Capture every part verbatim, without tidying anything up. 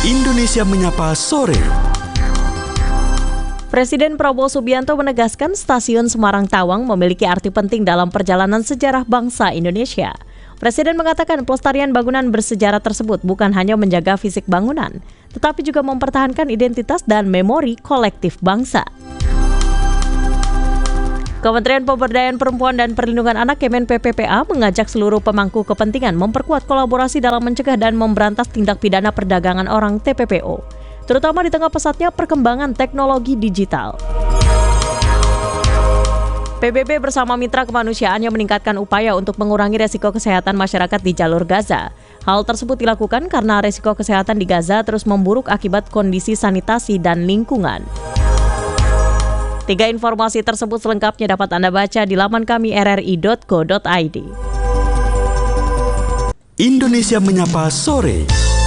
Indonesia Menyapa Sore. Presiden Prabowo Subianto menegaskan Stasiun Semarang Tawang memiliki arti penting dalam perjalanan sejarah bangsa Indonesia. Presiden mengatakan pelestarian bangunan bersejarah tersebut bukan hanya menjaga fisik bangunan, tetapi juga mempertahankan identitas dan memori kolektif bangsa. Kementerian Pemberdayaan Perempuan dan Perlindungan Anak Kemen P P P A mengajak seluruh pemangku kepentingan memperkuat kolaborasi dalam mencegah dan memberantas tindak pidana perdagangan orang T P P O, terutama di tengah pesatnya perkembangan teknologi digital. P B B bersama mitra kemanusiaan yang meningkatkan upaya untuk mengurangi resiko kesehatan masyarakat di jalur Gaza. Hal tersebut dilakukan karena resiko kesehatan di Gaza terus memburuk akibat kondisi sanitasi dan lingkungan. Tiga informasi tersebut selengkapnya dapat Anda baca di laman kami r r i dot co dot i d. Indonesia Menyapa Sore.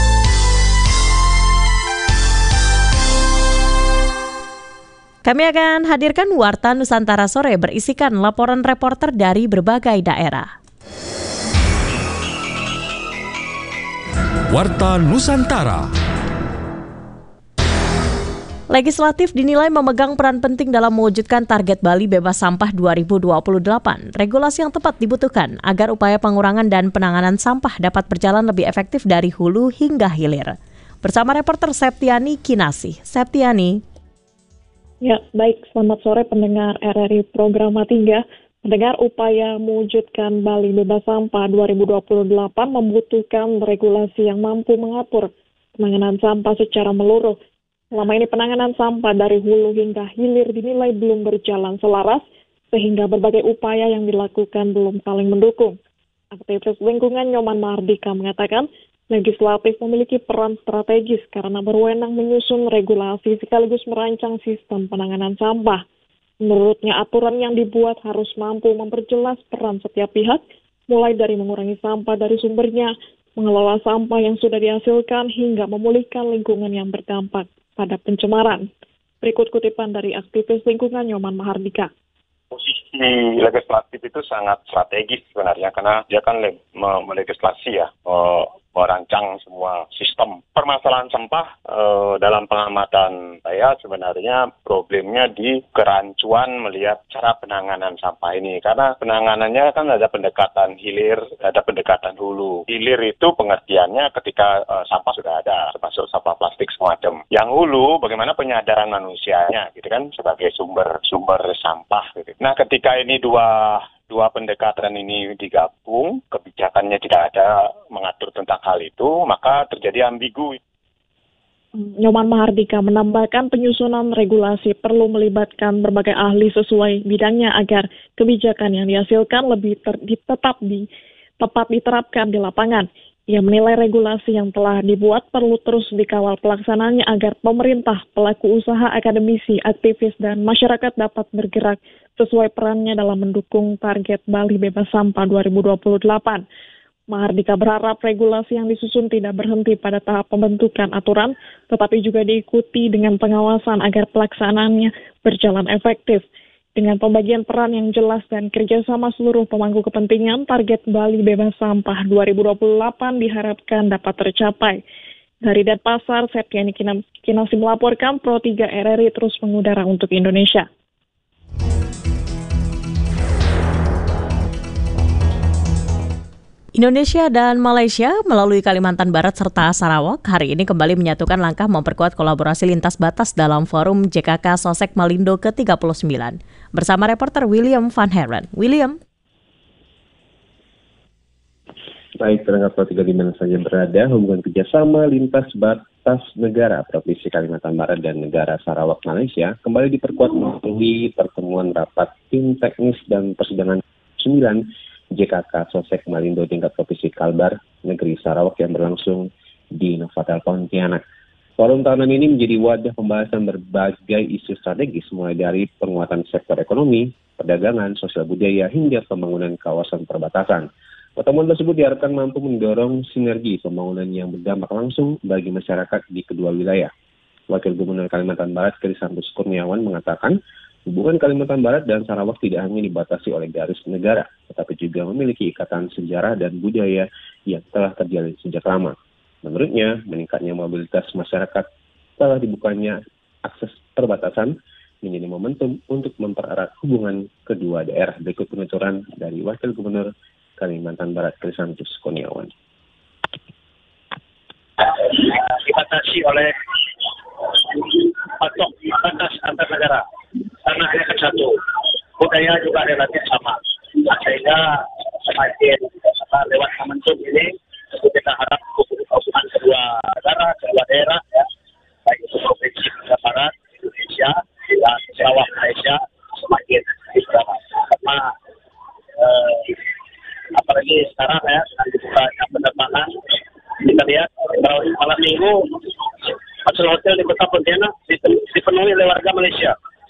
Kami akan hadirkan Warta Nusantara Sore berisikan laporan reporter dari berbagai daerah. Warta Nusantara. Legislatif dinilai memegang peran penting dalam mewujudkan target Bali bebas sampah dua ribu dua puluh delapan. Regulasi yang tepat dibutuhkan agar upaya pengurangan dan penanganan sampah dapat berjalan lebih efektif dari hulu hingga hilir. Bersama reporter Septiani Kinasih. Septiani. Ya, baik. Selamat sore pendengar R R I Programa tiga. Mendengar upaya mewujudkan Bali bebas sampah dua ribu dua puluh delapan membutuhkan regulasi yang mampu mengatur penanganan sampah secara menyeluruh. Selama ini penanganan sampah dari hulu hingga hilir dinilai belum berjalan selaras, sehingga berbagai upaya yang dilakukan belum saling mendukung. Aktivis lingkungan Nyoman Mahardika mengatakan, legislatif memiliki peran strategis karena berwenang menyusun regulasi sekaligus merancang sistem penanganan sampah. Menurutnya, aturan yang dibuat harus mampu memperjelas peran setiap pihak, mulai dari mengurangi sampah dari sumbernya, mengelola sampah yang sudah dihasilkan, hingga memulihkan lingkungan yang berdampak pada pencemaran. Berikut kutipan dari aktivis lingkungan Nyoman Mahardika. Posisi legislatif itu sangat strategis sebenarnya karena dia kan le- me- melegislasi ya, me- merancang semua sistem. Permasalahan sampah eh, dalam pengamatan saya sebenarnya problemnya di kerancuan melihat cara penanganan sampah ini. Karena penanganannya kan ada pendekatan hilir, ada pendekatan hulu. Hilir itu pengertiannya ketika eh, sampah sudah ada, termasuk sampah plastik semacam. Yang hulu bagaimana penyadaran manusianya gitu kan sebagai sumber sumber sampah gitu. Nah, ketika ini dua dua pendekatan ini digabung, kebijakannya tidak ada mengatur tentang hal itu, maka terjadi ambigu. Nyoman Mahardika menambahkan penyusunan regulasi perlu melibatkan berbagai ahli sesuai bidangnya agar kebijakan yang dihasilkan lebih ter, di, tetap di, tepat diterapkan di lapangan. Ia menilai regulasi yang telah dibuat perlu terus dikawal pelaksanaannya agar pemerintah, pelaku usaha, akademisi, aktivis, dan masyarakat dapat bergerak sesuai perannya dalam mendukung target Bali bebas sampah dua ribu dua puluh delapan. Mahardika berharap regulasi yang disusun tidak berhenti pada tahap pembentukan aturan, tetapi juga diikuti dengan pengawasan agar pelaksanaannya berjalan efektif. Dengan pembagian peran yang jelas dan kerjasama seluruh pemangku kepentingan, target Bali bebas sampah dua ribu dua puluh delapan diharapkan dapat tercapai. Dari Denpasar, Septiani Kinasih melaporkan, Pro tiga R R I terus mengudara untuk Indonesia. Indonesia dan Malaysia melalui Kalimantan Barat serta Sarawak hari ini kembali menyatukan langkah memperkuat kolaborasi lintas batas dalam forum J K K Sosek Malindo ke tiga puluh sembilan. Bersama reporter William Van Heren. William. Baik, pendengar Pro tiga di mana saja berada, hubungan kerjasama lintas batas negara Provinsi Kalimantan Barat dan negara Sarawak Malaysia kembali diperkuat melalui pertemuan rapat tim teknis dan persidangan sembilan J K K Sosek Malindo tingkat Provinsi Kalbar, Negeri Sarawak yang berlangsung di Novotel Pontianak. Forum tahunan ini menjadi wadah pembahasan berbagai isu strategis mulai dari penguatan sektor ekonomi, perdagangan, sosial budaya, hingga pembangunan kawasan perbatasan. Pertemuan tersebut diharapkan mampu mendorong sinergi pembangunan yang berdampak langsung bagi masyarakat di kedua wilayah. Wakil Gubernur Kalimantan Barat, Krisantus Kurniawan, mengatakan hubungan Kalimantan Barat dan Sarawak tidak hanya dibatasi oleh garis negara, tetapi juga memiliki ikatan sejarah dan budaya yang telah terjalin sejak lama. Menurutnya, meningkatnya mobilitas masyarakat setelah dibukanya akses perbatasan menjadi momentum untuk mempererat hubungan kedua daerah. Berikut penuturan dari Wakil Gubernur Kalimantan Barat Krisantus Kurniawan. Dibatasi oleh patok batas antar negara karena hanya kan satu, budaya juga relatif sama, sehingga semakin lewat momentum ini kita harap hubungan kedua negara, kedua daerah, ya, baik itu provinsi Indonesia Barat, Indonesia dan Sarawak Malaysia semakin dipererat. Karena eh, apalagi sekarang ya dibukanya penerbangan, kita lihat kalau malam minggu hotel-hotel di Kota Pontianak dipenuhi oleh warga Malaysia.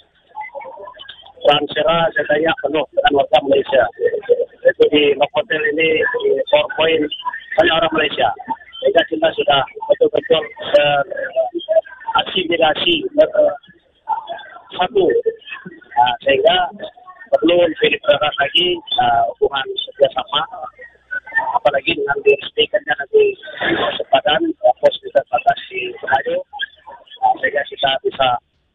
Transera saya penuh dengan warga Malaysia. Itu di hotel ini di Four Point banyak orang Malaysia. Sehingga kita sudah betul-betul berasimilasi satu. Nah, sehingga perlu lebih dipererat lagi uh, hubungan kerjasama, apalagi dengan diresmikannya nanti sepadan pos batas di Senayo, uh, sehingga kita bisa.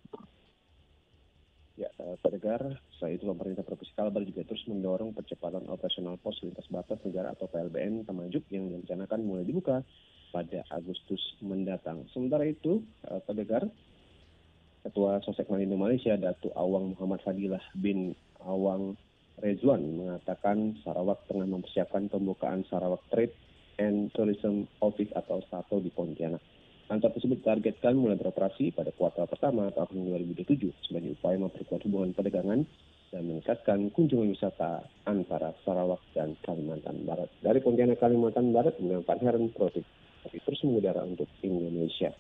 Ya, pendengar, selain itu pemerintah Provinsi Kalbar juga terus mendorong percepatan operasional pos lintas batas negara atau P L B N Temajuk yang direncanakan mulai dibuka pada Agustus mendatang. Sementara itu, pendengar, Ketua Sosek Malindo Malaysia, Datuk Awang Muhammad Fadilah bin Awang Rezwan mengatakan Sarawak tengah mempersiapkan pembukaan Sarawak Trade and Tourism Office atau SATO di Pontianak. Kantor tersebut ditargetkan mulai beroperasi pada kuartal pertama tahun dua ribu dua puluh tujuh sebagai upaya memperkuat hubungan perdagangan dan meningkatkan kunjungan wisata antara Sarawak dan Kalimantan Barat. Dari Pontianak, Kalimantan Barat, Pak Heran Protik, tapi terus mengudara untuk Indonesia.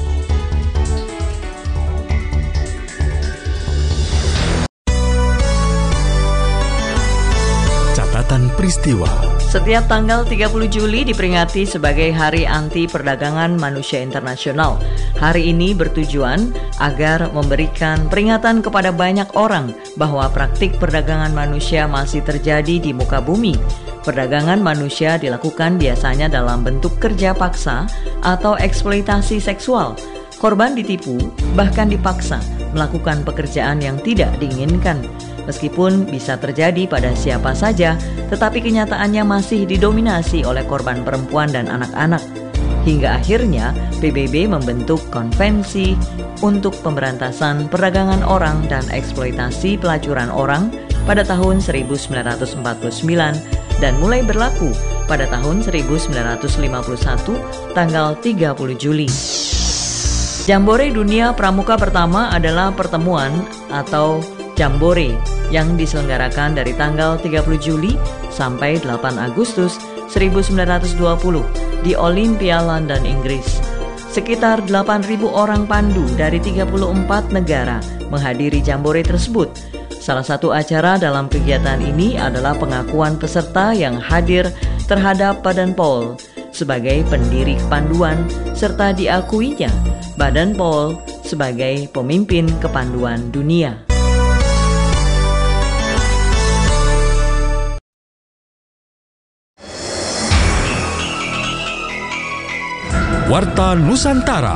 Catatan peristiwa. Setiap tanggal tiga puluh Juli diperingati sebagai Hari Anti Perdagangan Manusia Internasional. Hari ini bertujuan agar memberikan peringatan kepada banyak orang bahwa praktik perdagangan manusia masih terjadi di muka bumi. Perdagangan manusia dilakukan biasanya dalam bentuk kerja paksa atau eksploitasi seksual. Korban ditipu, bahkan dipaksa melakukan pekerjaan yang tidak diinginkan. Meskipun bisa terjadi pada siapa saja, tetapi kenyataannya masih didominasi oleh korban perempuan dan anak-anak. Hingga akhirnya P B B membentuk konvensi untuk pemberantasan perdagangan orang dan eksploitasi pelacuran orang pada tahun seribu sembilan ratus empat puluh sembilan dan mulai berlaku pada tahun seribu sembilan ratus lima puluh satu tanggal tiga puluh Juli. Jambore Dunia Pramuka pertama adalah pertemuan atau Jambore yang diselenggarakan dari tanggal tiga puluh Juli sampai delapan Agustus seribu sembilan ratus dua puluh di Olympia, London, Inggris. Sekitar delapan ribu orang pandu dari tiga puluh empat negara menghadiri Jambore tersebut. Salah satu acara dalam kegiatan ini adalah pengakuan peserta yang hadir terhadap Badan P O L sebagai pendiri kepanduan serta diakuinya Badan P O L sebagai pemimpin kepanduan dunia. Warta Nusantara.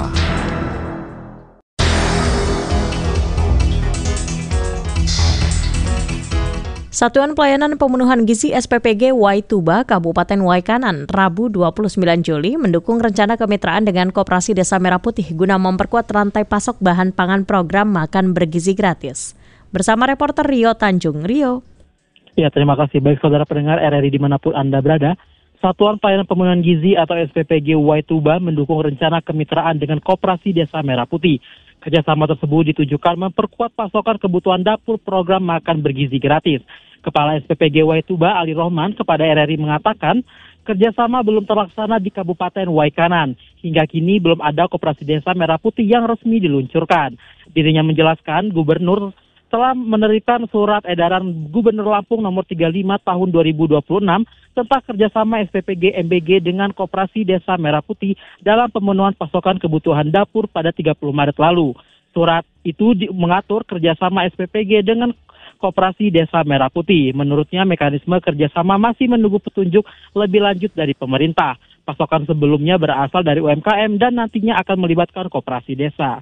Satuan Pelayanan Pemenuhan Gizi S P P G Waituba Kabupaten Waikanan Rabu dua puluh sembilan Juli mendukung rencana kemitraan dengan Koperasi Desa Merah Putih guna memperkuat rantai pasok bahan pangan program Makan Bergizi Gratis. Bersama reporter Rio Tanjung. Rio. Ya, terima kasih. Baik saudara pendengar R R I dimanapun Anda berada, Satuan Pelayanan Pemenuhan Gizi atau S P P G Waituba mendukung rencana kemitraan dengan Koperasi Desa Merah Putih. Kerjasama tersebut ditujukan memperkuat pasokan kebutuhan dapur program Makan Bergizi Gratis. Kepala S P P G Waituba Ali Rohman kepada R R I mengatakan kerjasama belum terlaksana di Kabupaten Waikanan. Hingga kini belum ada Koperasi Desa Merah Putih yang resmi diluncurkan. Dirinya menjelaskan Gubernur telah menerbitkan surat edaran Gubernur Lampung nomor tiga puluh lima tahun dua ribu dua puluh enam tentang kerjasama S P P G M B G dengan Koperasi Desa Merah Putih dalam pemenuhan pasokan kebutuhan dapur pada tiga puluh Maret lalu. Surat itu di, mengatur kerjasama S P P G dengan Koperasi Desa Merah Putih. Menurutnya mekanisme kerjasama masih menunggu petunjuk lebih lanjut dari pemerintah. Pasokan sebelumnya berasal dari U M K M dan nantinya akan melibatkan koperasi desa.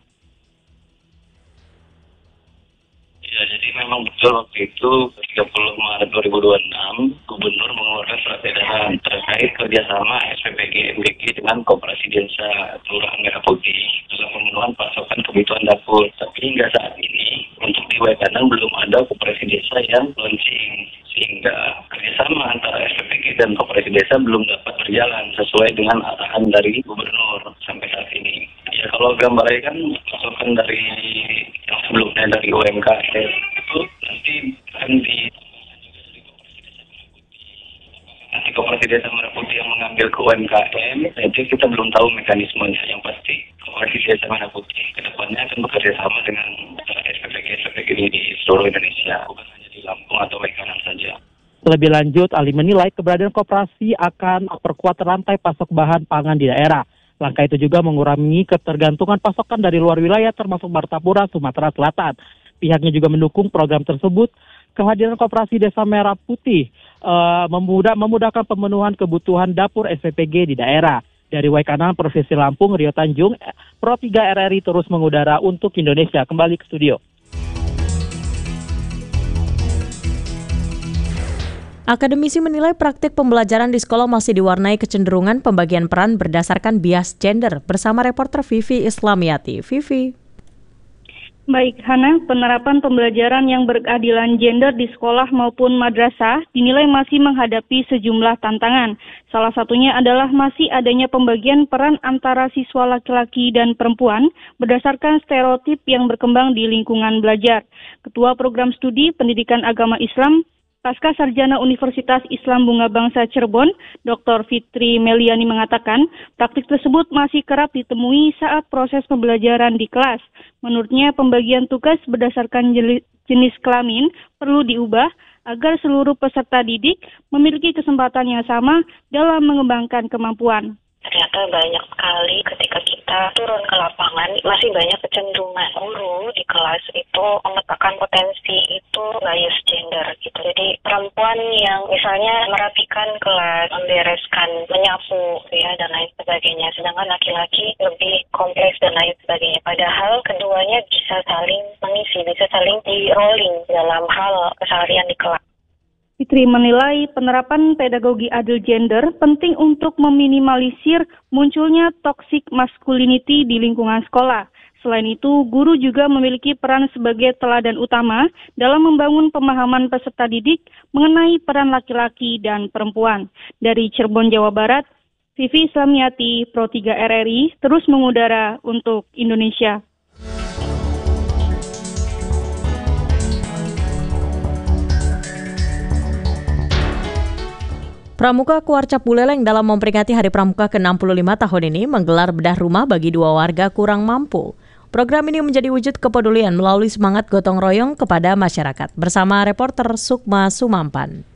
Ya, jadi memang betul waktu itu tiga puluh Maret dua ribu dua puluh enam Gubernur mengeluarkan surat edaran terkait kerjasama S P P G M D G dengan Koperasi Desa Kelurahan Merah Putih dalam pemenuhan pasokan kebutuhan dapur. Tapi hingga saat ini untuk di Waikanan belum ada koperasi desa yang launching, sehingga kerjasama antara S P P G dan Koperasi Desa belum dapat berjalan sesuai dengan arahan dari Gubernur sampai saat ini. Ya, kalau gambarnya kan pasokan dari yang sebelumnya dari U M K M itu nanti akan di nanti Koperasi Desa Merah Putih yang mengambil ke U M K M, jadi kita belum tahu mekanismenya. Yang pasti Koperasi Desa Merah Putih kedepannya akan bekerja sama dengan S P P G S P P G di seluruh Indonesia, bukan hanya di Lampung atau Waikanan saja. Lebih lanjut, Ali menilai keberadaan koperasi akan memperkuat rantai pasok bahan pangan di daerah. Langkah itu juga mengurangi ketergantungan pasokan dari luar wilayah termasuk Martapura, Sumatera Selatan. Pihaknya juga mendukung program tersebut. Kehadiran Koperasi Desa Merah Putih uh, memudah, memudahkan pemenuhan kebutuhan dapur S P P G di daerah. Dari Waikanan, Provinsi Lampung, Rio Tanjung, Pro tiga R R I terus mengudara untuk Indonesia. Kembali ke studio. Akademisi menilai praktik pembelajaran di sekolah masih diwarnai kecenderungan pembagian peran berdasarkan bias gender. Bersama reporter Vivi Islamiyati. Vivi. Baik, Hana, penerapan pembelajaran yang berkeadilan gender di sekolah maupun madrasah dinilai masih menghadapi sejumlah tantangan. Salah satunya adalah masih adanya pembagian peran antara siswa laki-laki dan perempuan berdasarkan stereotip yang berkembang di lingkungan belajar. Ketua Program Studi Pendidikan Agama Islam Pasca Sarjana Universitas Islam Bunga Bangsa Cirebon, Doktor Fitri Meliani mengatakan, praktik tersebut masih kerap ditemui saat proses pembelajaran di kelas. Menurutnya, pembagian tugas berdasarkan jenis kelamin perlu diubah agar seluruh peserta didik memiliki kesempatan yang sama dalam mengembangkan kemampuan. Ternyata banyak sekali ketika kita turun ke lapangan, masih banyak kecenderungan guru di kelas itu meletakkan potensi itu bias gender gitu. Jadi perempuan yang misalnya merapikan kelas, membereskan, menyapu ya dan lain sebagainya. Sedangkan laki-laki lebih kompleks dan lain sebagainya. Padahal keduanya bisa saling mengisi, bisa saling di-rolling dalam hal keseharian di kelas. Fitri menilai penerapan pedagogi adil gender penting untuk meminimalisir munculnya toxic masculinity di lingkungan sekolah. Selain itu, guru juga memiliki peran sebagai teladan utama dalam membangun pemahaman peserta didik mengenai peran laki-laki dan perempuan. Dari Cirebon, Jawa Barat, Vivi Islamiyati, Pro tiga R R I, terus mengudara untuk Indonesia. Pramuka Kuarcap Buleleng dalam memperingati Hari Pramuka ke enam puluh lima tahun ini menggelar bedah rumah bagi dua warga kurang mampu. Program ini menjadi wujud kepedulian melalui semangat gotong royong kepada masyarakat. Bersama reporter Sukma Sumampan.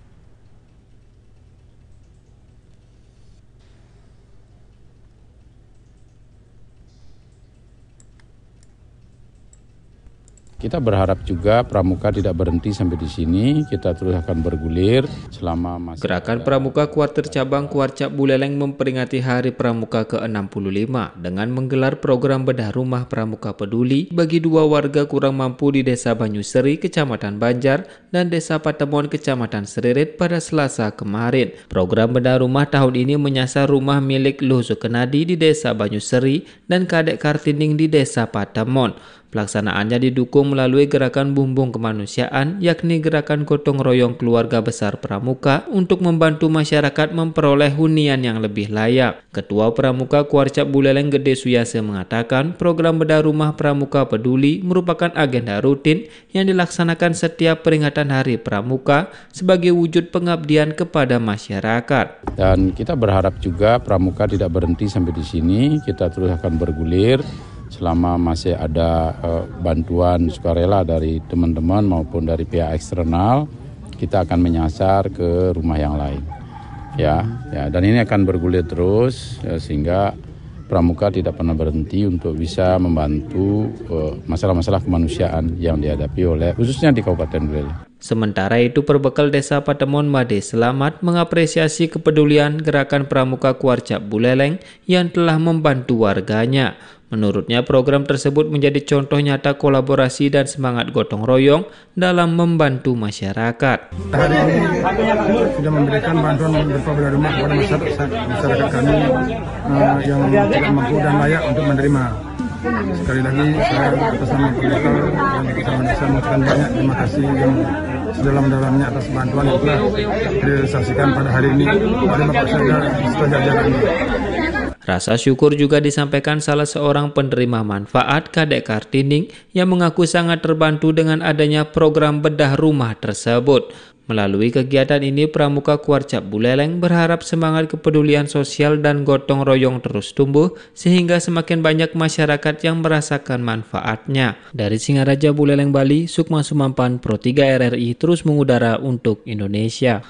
Kita berharap juga Pramuka tidak berhenti sampai di sini, kita terus akan bergulir selama masih Gerakan Pramuka Kuartir Cabang Kuarcap Buleleng memperingati Hari Pramuka ke enam puluh lima dengan menggelar program bedah rumah Pramuka Peduli bagi dua warga kurang mampu di Desa Banyuseri, Kecamatan Banjar, dan Desa Patemon, Kecamatan Seririt pada Selasa kemarin. Program bedah rumah tahun ini menyasar rumah milik Luh Sukenadi di Desa Banyuseri dan Kadek Kartinding di Desa Patemon. Pelaksanaannya didukung melalui gerakan bumbung kemanusiaan, yakni gerakan gotong royong keluarga besar Pramuka untuk membantu masyarakat memperoleh hunian yang lebih layak. Ketua Pramuka Kuarcap Buleleng Gede Suyase mengatakan program bedah rumah Pramuka Peduli merupakan agenda rutin yang dilaksanakan setiap peringatan Hari Pramuka sebagai wujud pengabdian kepada masyarakat. Dan kita berharap juga Pramuka tidak berhenti sampai di sini, kita terus akan bergulir selama masih ada uh, bantuan sukarela dari teman-teman maupun dari pihak eksternal, kita akan menyasar ke rumah yang lain. Ya, ya dan ini akan bergulir terus ya, sehingga Pramuka tidak pernah berhenti untuk bisa membantu uh, masalah-masalah kemanusiaan yang dihadapi oleh khususnya di Kabupaten Buleleng. Sementara itu, Perbekal Desa Patemon Made Selamat mengapresiasi kepedulian gerakan Pramuka Kuarcap Buleleng yang telah membantu warganya. Menurutnya, program tersebut menjadi contoh nyata kolaborasi dan semangat gotong royong dalam membantu masyarakat. Hari ini sudah memberikan bantuan berupa belah rumah kepada masyarakat, masyarakat kami uh, yang tidak mampu dan layak untuk menerima. Sekali lagi saya atas nama Perbekal dan bersama desa mengucapkan banyak terima kasih yang sedalam-dalamnya atas bantuan yang telah direalisasikan pada hari ini. Terima kasih serta jajarannya. Rasa syukur juga disampaikan salah seorang penerima manfaat, Kadek Kartinding, yang mengaku sangat terbantu dengan adanya program bedah rumah tersebut. Melalui kegiatan ini, Pramuka Kuarcap Buleleng berharap semangat kepedulian sosial dan gotong royong terus tumbuh, sehingga semakin banyak masyarakat yang merasakan manfaatnya. Dari Singaraja, Buleleng, Bali, Sukma Sumampan, Pro tiga R R I terus mengudara untuk Indonesia.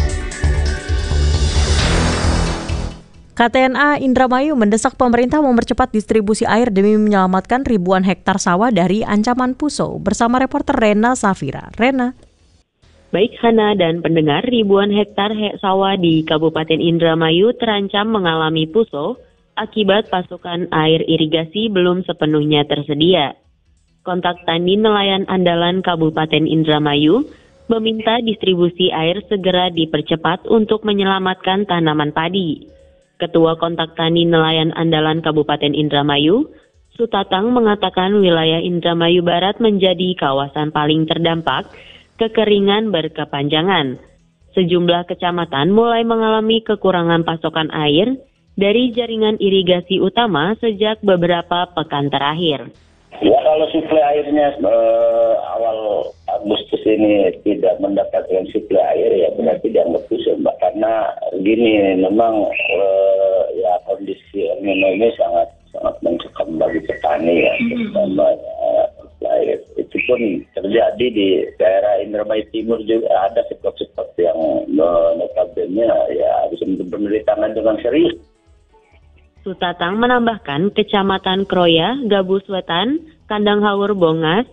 K T N A Indramayu mendesak pemerintah mempercepat distribusi air demi menyelamatkan ribuan hektar sawah dari ancaman puso. Bersama reporter Rena Safira. Rena. Baik Hana dan pendengar, ribuan hektar hek sawah di Kabupaten Indramayu terancam mengalami puso akibat pasokan air irigasi belum sepenuhnya tersedia. Kontak Tani Nelayan Andalan Kabupaten Indramayu meminta distribusi air segera dipercepat untuk menyelamatkan tanaman padi. Ketua Kontak Tani Nelayan Andalan Kabupaten Indramayu, Sutatang, mengatakan wilayah Indramayu Barat menjadi kawasan paling terdampak kekeringan berkepanjangan. Sejumlah kecamatan mulai mengalami kekurangan pasokan air dari jaringan irigasi utama sejak beberapa pekan terakhir. Ya, kalau suplai airnya eh, awal Agustus ini tidak mendapatkan suplai air, ya berarti dianggap puso, Mbak. Karena gini, memang eh, ya kondisi El Nino ini sangat sangat mencekam bagi petani ya, terutama eh, air. Itu pun terjadi di daerah Indramayu Timur juga, ada spot-spot yang notabene ya bisa bertentangan dengan serius. Sutatang menambahkan Kecamatan Kroya, Gabus Wetan, Kandang Haur Bongas,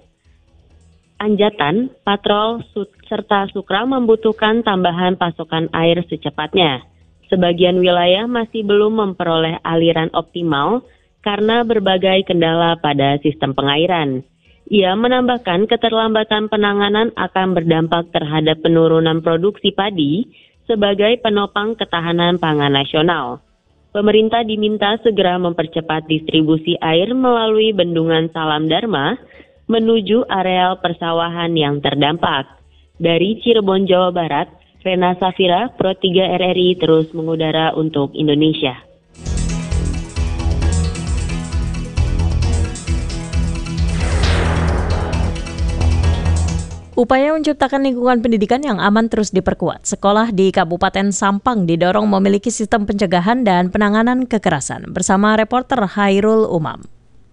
Anjatan, Patrol, serta Sukra membutuhkan tambahan pasokan air secepatnya. Sebagian wilayah masih belum memperoleh aliran optimal karena berbagai kendala pada sistem pengairan. Ia menambahkan keterlambatan penanganan akan berdampak terhadap penurunan produksi padi sebagai penopang ketahanan pangan nasional. Pemerintah diminta segera mempercepat distribusi air melalui bendungan Salam Dharma menuju areal persawahan yang terdampak. Dari Cirebon, Jawa Barat, Rena Safira, Pro tiga R R I terus mengudara untuk Indonesia. Upaya menciptakan lingkungan pendidikan yang aman terus diperkuat. Sekolah di Kabupaten Sampang didorong memiliki sistem pencegahan dan penanganan kekerasan. Bersama reporter Hairul Umam.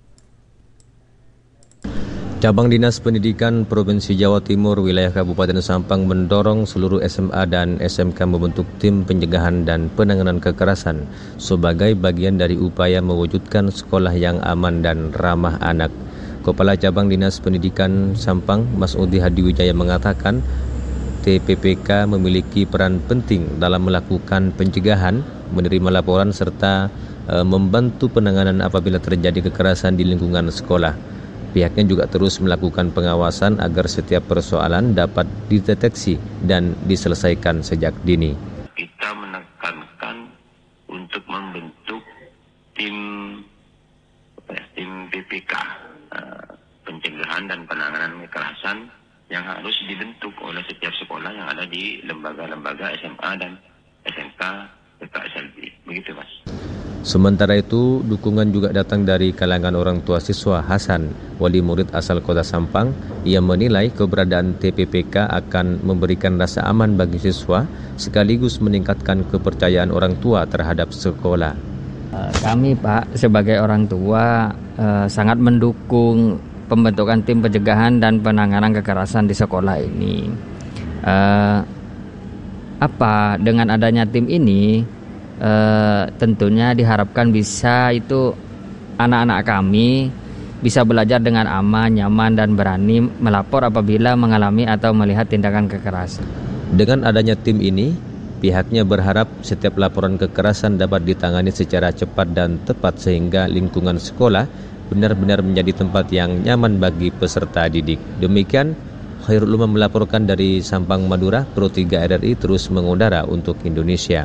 Cabang Dinas Pendidikan Provinsi Jawa Timur wilayah Kabupaten Sampang mendorong seluruh S M A dan S M K membentuk tim pencegahan dan penanganan kekerasan sebagai bagian dari upaya mewujudkan sekolah yang aman dan ramah anak. Kepala Cabang Dinas Pendidikan Sampang, Mas Udi Hadiwijaya mengatakan T P P K memiliki peran penting dalam melakukan pencegahan, menerima laporan serta e, membantu penanganan apabila terjadi kekerasan di lingkungan sekolah. Pihaknya juga terus melakukan pengawasan agar setiap persoalan dapat dideteksi dan diselesaikan sejak dini. Kita menekankan untuk membentuk tim tim P P K, pencegahan dan penanganan kekerasan yang harus dibentuk oleh setiap sekolah yang ada di lembaga-lembaga S M A dan S M K P K S L B. Begitu, Mas. Sementara itu, dukungan juga datang dari kalangan orang tua siswa. Hasan, wali murid asal Kota Sampang, ia menilai keberadaan T P P K akan memberikan rasa aman bagi siswa sekaligus meningkatkan kepercayaan orang tua terhadap sekolah. Kami, Pak, sebagai orang tua eh, sangat mendukung pembentukan tim pencegahan dan penanganan kekerasan di sekolah ini. Eh, apa dengan adanya tim ini eh, tentunya diharapkan bisa itu anak-anak kami bisa belajar dengan aman, nyaman, dan berani melapor apabila mengalami atau melihat tindakan kekerasan. Dengan adanya tim ini, pihaknya berharap setiap laporan kekerasan dapat ditangani secara cepat dan tepat sehingga lingkungan sekolah benar-benar menjadi tempat yang nyaman bagi peserta didik. Demikian, Khairul Umam melaporkan dari Sampang, Madura. Pro tiga R R I terus mengudara untuk Indonesia.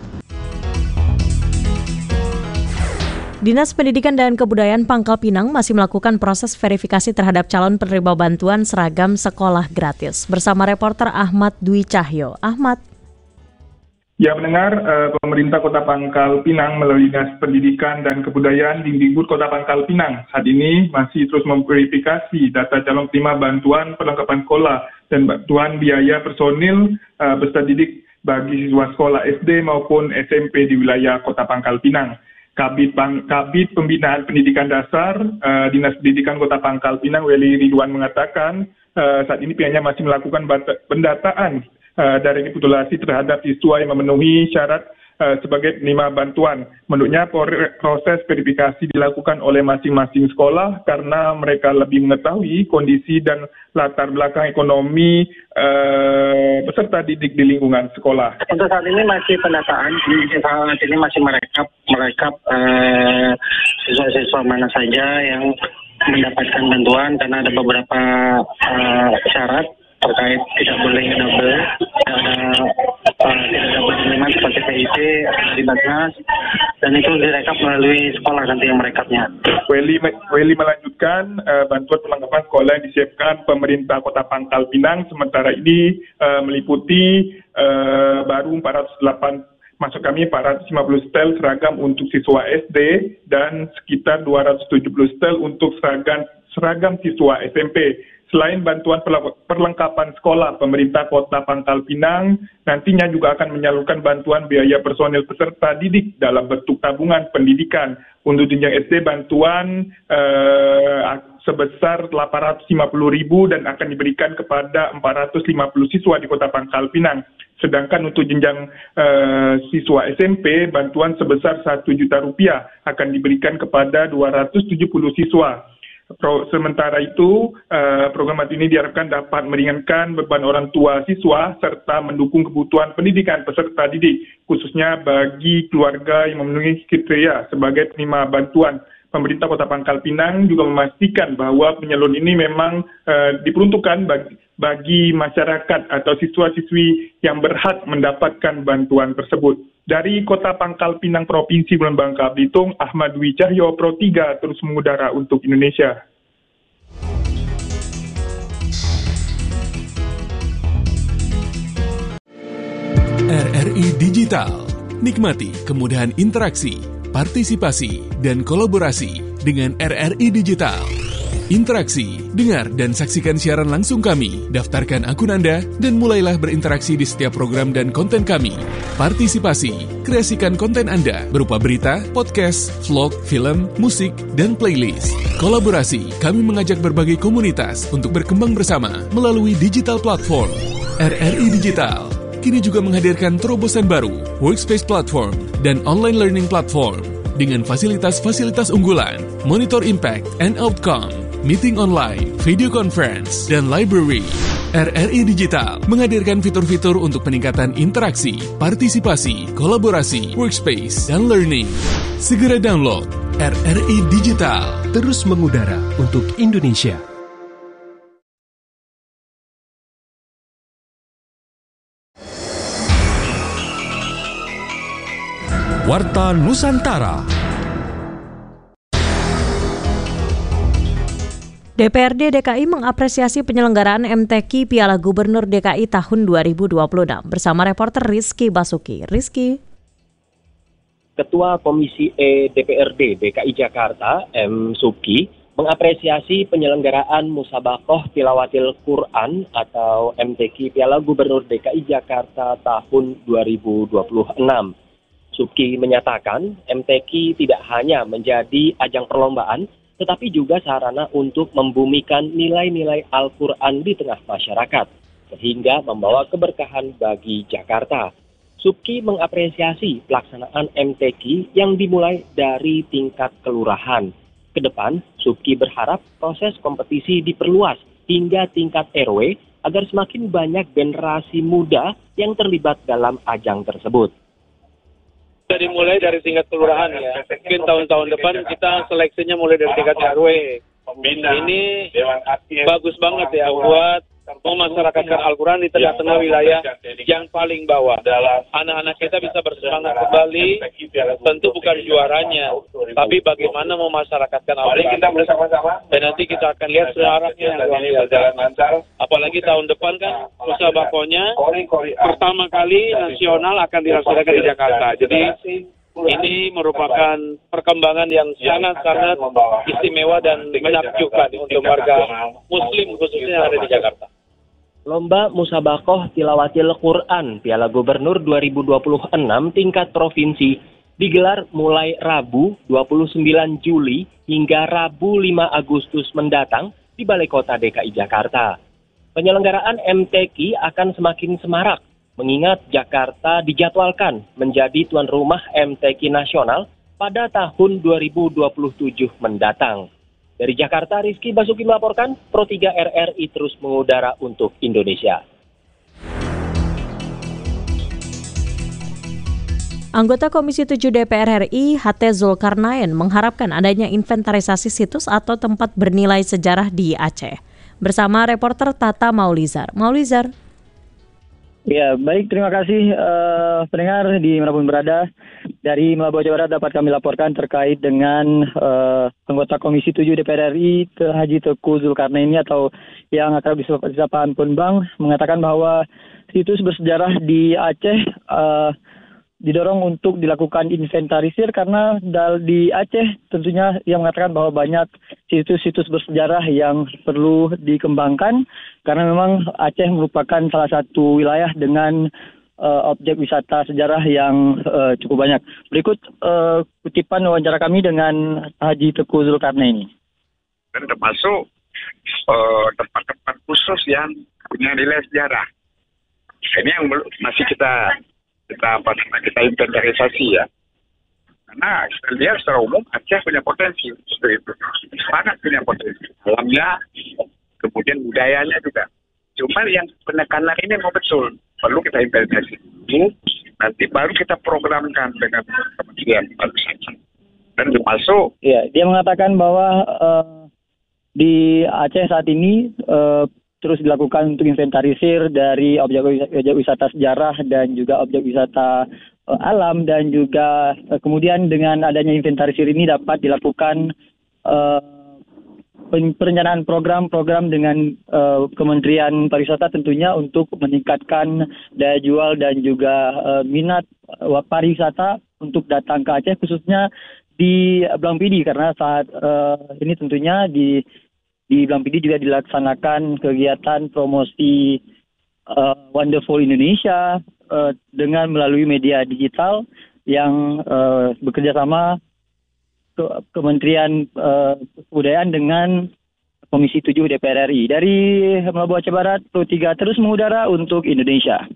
Dinas Pendidikan dan Kebudayaan Pangkal Pinang masih melakukan proses verifikasi terhadap calon penerima bantuan seragam sekolah gratis. Bersama reporter Ahmad Dwi Cahyo. Ahmad. Ya, mendengar eh, pemerintah Kota Pangkal Pinang melalui Dinas Pendidikan dan Kebudayaan Dikdikbud Kota Pangkal Pinang saat ini masih terus memverifikasi data calon penerima bantuan perlengkapan sekolah dan bantuan biaya personil eh, peserta didik bagi siswa sekolah S D maupun S M P di wilayah Kota Pangkal Pinang. Kabid, Pang, Kabid Pembinaan Pendidikan Dasar uh, Dinas Pendidikan Kota Pangkal Pinang Weli Ridwan mengatakan uh, saat ini pihaknya masih melakukan bata, pendataan uh, dari rekapitulasi terhadap siswa yang memenuhi syarat uh, sebagai penerima bantuan. Menurutnya proses verifikasi dilakukan oleh masing-masing sekolah karena mereka lebih mengetahui kondisi dan latar belakang ekonomi uh, peserta didik di lingkungan sekolah. Untuk saat ini masih pendataan, saat ini masih merekap merekap uh, siswa-siswa mana saja yang mendapatkan bantuan karena ada beberapa uh, syarat terkait tidak boleh double, ada uh, tidak dapat penerimaan seperti P I P, di Batnas, dan itu direkap melalui sekolah nanti yang merekapnya. Weli, Weli melanjutkan uh, bantuan perlengkapan sekolah yang disiapkan pemerintah Kota Pangkal Pinang sementara ini uh, meliputi uh, baru empat ratus delapan Maksud kami empat ratus lima puluh setel seragam untuk siswa S D dan sekitar dua ratus tujuh puluh setel untuk seragam, seragam siswa S M P. Selain bantuan perlengkapan sekolah, pemerintah Kota Pangkal Pinang nantinya juga akan menyalurkan bantuan biaya personil peserta didik dalam bentuk tabungan pendidikan. Untuk jenjang S D bantuan eh, sebesar delapan ratus lima puluh ribu dan akan diberikan kepada empat ratus lima puluh siswa di Kota Pangkal Pinang. Sedangkan untuk jenjang uh, siswa S M P, bantuan sebesar satu juta rupiah akan diberikan kepada dua ratus tujuh puluh siswa. Pro, sementara itu, uh, program ini diharapkan dapat meringankan beban orang tua siswa serta mendukung kebutuhan pendidikan peserta didik, khususnya bagi keluarga yang memenuhi kriteria sebagai penerima bantuan. Pemerintah Kota Pangkal Pinang juga memastikan bahwa penyaluran ini memang uh, diperuntukkan bagi, bagi masyarakat atau siswa-siswi yang berhak mendapatkan bantuan tersebut. Dari Kota Pangkal Pinang, Provinsi Bangka Belitung, Ahmad Dwi Cahyo, Pro tiga terus mengudara untuk Indonesia. R R I Digital. Nikmati kemudahan interaksi, partisipasi, dan kolaborasi dengan R R I Digital. Interaksi, dengar dan saksikan siaran langsung kami, daftarkan akun Anda, dan mulailah berinteraksi di setiap program dan konten kami. Partisipasi, kreasikan konten Anda berupa berita, podcast, vlog, film, musik, dan playlist. Kolaborasi, kami mengajak berbagai komunitas untuk berkembang bersama melalui digital platform. R R I Digital kini juga menghadirkan terobosan baru, workspace platform, dan online learning platform dengan fasilitas-fasilitas unggulan, monitor impact and outcome, meeting online, video conference, dan library. R R I Digital menghadirkan fitur-fitur untuk peningkatan interaksi, partisipasi, kolaborasi, workspace, dan learning. Segera download R R I Digital. Terus mengudara untuk Indonesia. Warta Nusantara. D P R D D K I mengapresiasi penyelenggaraan M T Q Piala Gubernur D K I tahun dua ribu dua puluh enam bersama reporter Rizky Basuki. Rizky. Ketua Komisi E D P R D D K I Jakarta, M. Subki, mengapresiasi penyelenggaraan Musabaqoh Tilawatil Quran atau M T Q Piala Gubernur D K I Jakarta tahun dua ribu dua puluh enam. Subki menyatakan M T Q tidak hanya menjadi ajang perlombaan, tetapi juga sarana untuk membumikan nilai-nilai Al-Quran di tengah masyarakat, sehingga membawa keberkahan bagi Jakarta. Subki mengapresiasi pelaksanaan M T Q yang dimulai dari tingkat kelurahan. Kedepan, Subki berharap proses kompetisi diperluas hingga tingkat R W agar semakin banyak generasi muda yang terlibat dalam ajang tersebut. Dari mulai dari tingkat kelurahan ya, mungkin tahun-tahun depan kita seleksinya mulai dari tingkat R W. Ini bagus banget ya buat memasyarakatkan Al-Quran di tengah-tengah wilayah yang paling bawah. Anak-anak kita bisa bersemangat kembali, tentu bukan juaranya, tapi bagaimana memasyarakatkan Al-Quran. Dan nanti kita akan lihat sejarahnya yang luar biasa. Apalagi tahun depan kan musabakohnya pertama kali nasional akan dilaksanakan di Jakarta. Jadi ini merupakan perkembangan yang sangat-sangat istimewa dan menakjubkan untuk warga Muslim khususnya yang ada di Jakarta. Lomba Musabakoh Tilawatil Quran Piala Gubernur dua ribu dua puluh enam tingkat provinsi digelar mulai Rabu dua puluh sembilan Juli hingga Rabu lima Agustus mendatang di Balai Kota D K I Jakarta. Penyelenggaraan M T Q akan semakin semarak mengingat Jakarta dijadwalkan menjadi tuan rumah M T Q nasional pada tahun dua ribu dua puluh tujuh mendatang. Dari Jakarta, Rizky Basuki melaporkan, Pro tiga R R I terus mengudara untuk Indonesia. Anggota Komisi tujuh D P R R I, H T Zulkarnain, mengharapkan adanya inventarisasi situs atau tempat bernilai sejarah di Aceh. Bersama reporter Tata Maulizar. Maulizar. Ya, baik, terima kasih uh, pendengar di manapun berada. Dari Melabuh Jawa Barat dapat kami laporkan terkait dengan uh, anggota Komisi tujuh D P R R I, Haji Teku Zulkarnain ini atau yang akrab disapa Ampun Bang, mengatakan bahwa situs bersejarah di Aceh uh, didorong untuk dilakukan inventarisir karena dal di Aceh tentunya yang mengatakan bahwa banyak situs-situs bersejarah yang perlu dikembangkan karena memang Aceh merupakan salah satu wilayah dengan uh, objek wisata sejarah yang uh, cukup banyak. Berikut uh, kutipan wawancara kami dengan Haji Teku Zulkarnain ini. Dan termasuk uh, tempat-tempat khusus yang punya nilai sejarah. Ini yang masih kita kita apa kita inventarisasi ya, karena kita lihat secara umum Aceh punya potensi seperti itu, sangat punya potensi alamnya, kemudian budayanya juga. Cuma yang penekanan ini mau betul perlu kita inventarisasi dulu, nanti baru kita programkan dengan Kementerian Pariwisata dan termasuk. Ya, dia mengatakan bahwa uh, di Aceh saat ini uh, terus dilakukan untuk inventarisir dari objek wisata sejarah dan juga objek wisata uh, alam dan juga uh, kemudian dengan adanya inventarisir ini dapat dilakukan uh, perencanaan program-program dengan uh, Kementerian Pariwisata tentunya untuk meningkatkan daya jual dan juga uh, minat uh, pariwisata untuk datang ke Aceh khususnya di Blampidi karena saat uh, ini tentunya di Di Blampidi juga dilaksanakan kegiatan promosi uh, Wonderful Indonesia uh, dengan melalui media digital yang uh, bekerja sama ke Kementerian uh, Kebudayaan dengan Komisi tujuh D P R R I. Dari Melabuh Aceh Barat, Pro tiga terus mengudara untuk Indonesia.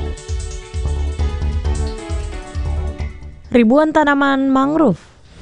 Ribuan tanaman mangrove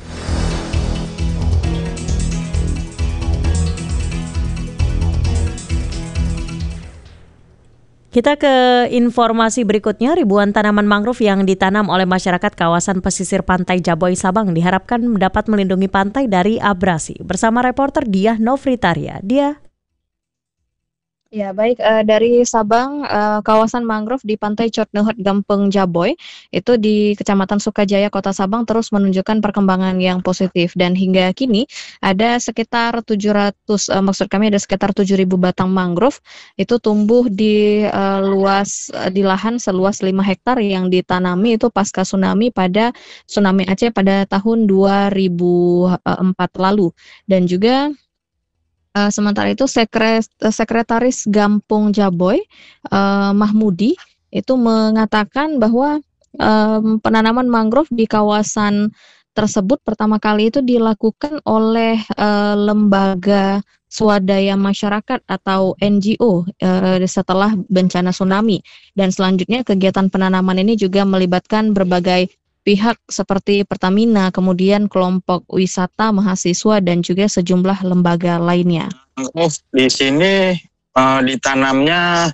Kita ke informasi berikutnya. Ribuan tanaman mangrove yang ditanam oleh masyarakat kawasan pesisir pantai Jaboy Sabang diharapkan dapat melindungi pantai dari abrasi. Bersama reporter Diah Novritarya. Dia Ya, baik, uh, dari Sabang, uh, kawasan mangrove di Pantai Cotneuhet Gampeng Jaboy itu di Kecamatan Sukajaya, Kota Sabang terus menunjukkan perkembangan yang positif dan hingga kini ada sekitar tujuh ratus, uh, maksud kami ada sekitar tujuh ribu batang mangrove itu tumbuh di uh, luas uh, di lahan seluas lima hektar yang ditanami itu pasca tsunami pada tsunami Aceh pada tahun dua ribu empat lalu. Dan juga Uh, sementara itu sekret, Sekretaris Gampung Jaboy uh, Mahmudi itu mengatakan bahwa um, penanaman mangrove di kawasan tersebut pertama kali itu dilakukan oleh uh, lembaga swadaya masyarakat atau N G O uh, setelah bencana tsunami. Dan selanjutnya kegiatan penanaman ini juga melibatkan berbagai pihak seperti Pertamina, kemudian kelompok wisata, mahasiswa, dan juga sejumlah lembaga lainnya. Di sini uh, ditanamnya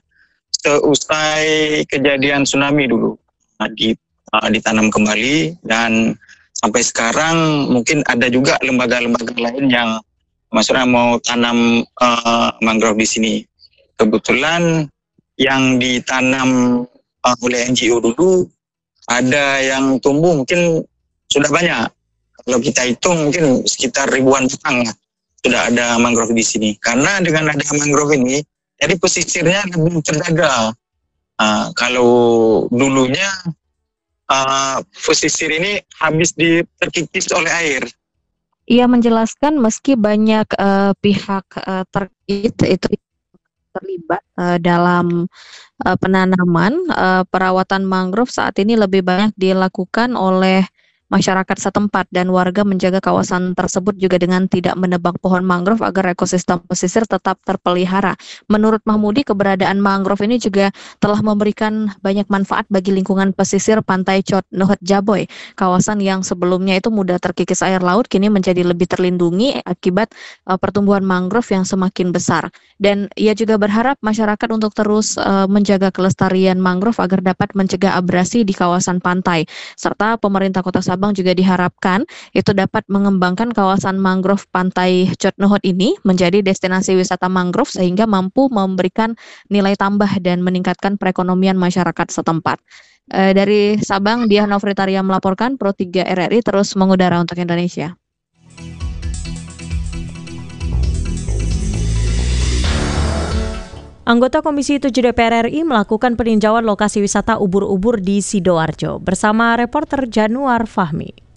seusai kejadian tsunami dulu, nah, di, uh, ditanam kembali, dan sampai sekarang mungkin ada juga lembaga-lembaga lain yang maksudnya mau tanam uh, mangrove di sini. Kebetulan yang ditanam uh, oleh N G O dulu ada yang tumbuh mungkin sudah banyak. Kalau kita hitung mungkin sekitar ribuan batang sudah ada mangrove di sini. Karena dengan ada mangrove ini, jadi pesisirnya lebih terjaga. Uh, kalau dulunya uh, pesisir ini habis di, terkikis oleh air. Ia menjelaskan meski banyak uh, pihak uh, terkait itu terlibat uh, dalam uh, penanaman, uh, perawatan mangrove saat ini lebih banyak dilakukan oleh masyarakat setempat dan warga menjaga kawasan tersebut juga dengan tidak menebang pohon mangrove agar ekosistem pesisir tetap terpelihara. Menurut Mahmudi, keberadaan mangrove ini juga telah memberikan banyak manfaat bagi lingkungan pesisir pantai Chot Nuhut Jaboy. Kawasan yang sebelumnya itu mudah terkikis air laut kini menjadi lebih terlindungi akibat uh, pertumbuhan mangrove yang semakin besar. Dan ia juga berharap masyarakat untuk terus uh, menjaga kelestarian mangrove agar dapat mencegah abrasi di kawasan pantai. Serta pemerintah Kota Sabang juga diharapkan itu dapat mengembangkan kawasan mangrove pantai Chot Nuhut ini menjadi destinasi wisata mangrove sehingga mampu memberikan nilai tambah dan meningkatkan perekonomian masyarakat setempat. E, dari Sabang, Diah Novritaria melaporkan. Pro tiga R R I terus mengudara untuk Indonesia. Anggota Komisi tujuh D P R R I melakukan peninjauan lokasi wisata ubur-ubur di Sidoarjo bersama reporter Januar Fahmi.